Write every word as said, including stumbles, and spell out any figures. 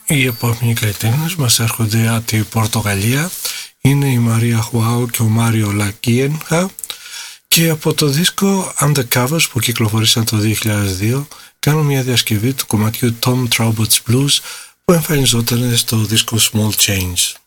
Οι επόμενοι καλλιτέχνες μας έρχονται από την Πορτογαλία. Είναι η Μαρία Χουάου και ο Μάριο Λαγκίενχα και από το δίσκο Undercovers που κυκλοφορήσαν το δύο χιλιάδες δύο κάνουν μια διασκευή του κομματιού Tom Trowbridge Blues που εμφανιζόταν στο δίσκο Small Change.